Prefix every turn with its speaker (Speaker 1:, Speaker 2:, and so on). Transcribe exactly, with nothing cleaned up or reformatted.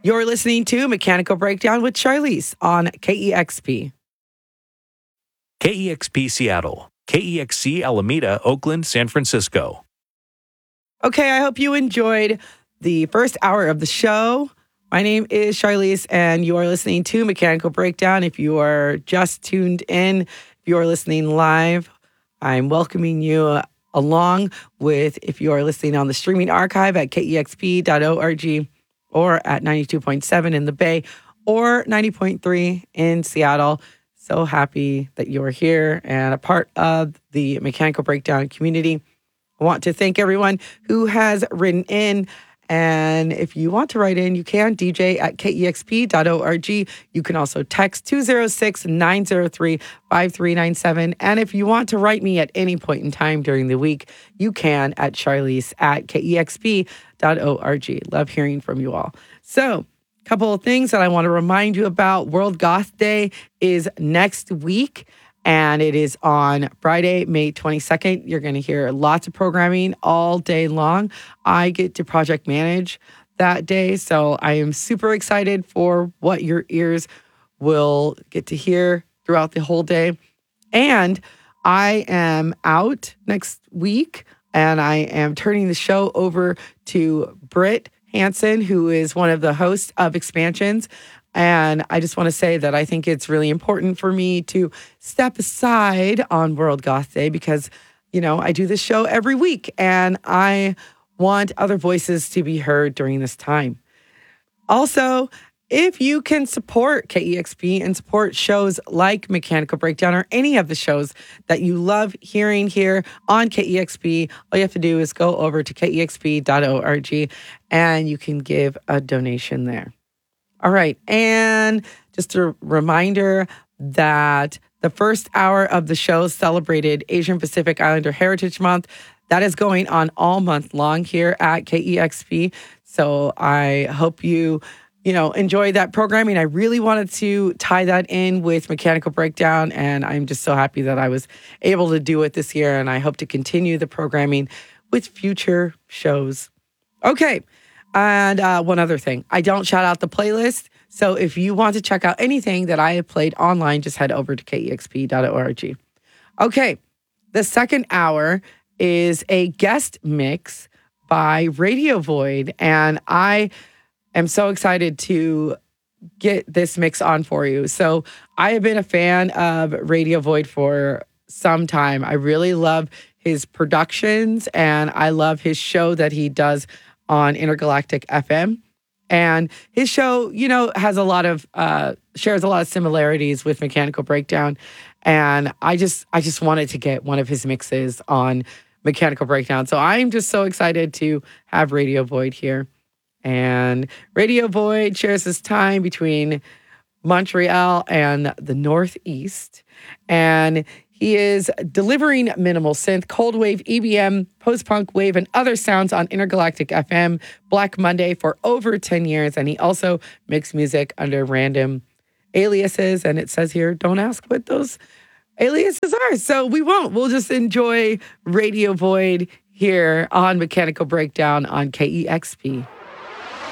Speaker 1: You're listening to Mechanical Breakdown with Charlize on K E X P.
Speaker 2: K E X P Seattle, K E X C Alameda, Oakland, San Francisco.
Speaker 1: Okay, I hope you enjoyed the first hour of the show. My name is Charlize, and you are listening to Mechanical Breakdown. If you are just tuned in, if you are listening live, I'm welcoming you along with if you are listening on the streaming archive at K E X P dot org or at ninety-two point seven in the Bay or ninety point three in Seattle. So happy that you are here and a part of the Mechanical Breakdown community. I want to thank everyone who has written in. And if you want to write in, you can, D J at K E X P dot org. You can also text two oh six, nine oh three, five three nine seven. And if you want to write me at any point in time during the week, you can at Charlize at K E X P dot org. Love hearing from you all. So, a couple of things that I want to remind you about. World Goth Day is next week. And it is on Friday, May twenty-second. You're going to hear lots of programming all day long. I get to project manage that day, so I am super excited for what your ears will get to hear throughout the whole day. And I am out next week, and I am turning the show over to Britt Hansen, who is one of the hosts of Expansions. And I just want to say that I think it's really important for me to step aside on World Goth Day because, you know, I do this show every week and I want other voices to be heard during this time. Also, if you can support K E X P and support shows like Mechanical Breakdown or any of the shows that you love hearing here on K E X P, all you have to do is go over to K E X P dot org and you can give a donation there. All right. And just a reminder that the first hour of the show celebrated Asian Pacific Islander Heritage Month. That is going on all month long here at K E X P. So I hope you, you know, enjoy that programming. I really wanted to tie that in with Mechanical Breakdown, and I'm just so happy that I was able to do it this year, and I hope to continue the programming with future shows. Okay. And uh, one other thing, I don't shout out the playlist. So if you want to check out anything that I have played online, just head over to K E X P dot org. Okay, the second hour is a guest mix by Radio Void. And I am so excited to get this mix on for you. So I have been a fan of Radio Void for some time. I really love his productions and I love his show that he does on Intergalactic F M. And his show, you know, has a lot of, uh, shares a lot of similarities with Mechanical Breakdown. And I just, I just wanted to get one of his mixes on Mechanical Breakdown. So I'm just so excited to have Radio Void here. And Radio Void shares his time between Montreal and the Northeast. And he is delivering minimal synth, cold wave, E B M, post-punk wave, and other sounds on Intergalactic F M, Black Monday for over ten years. And he also makes music under random aliases. And it says here, don't ask what those aliases are. So we won't. We'll just enjoy Radio Void here on Mechanical Breakdown on K E X P.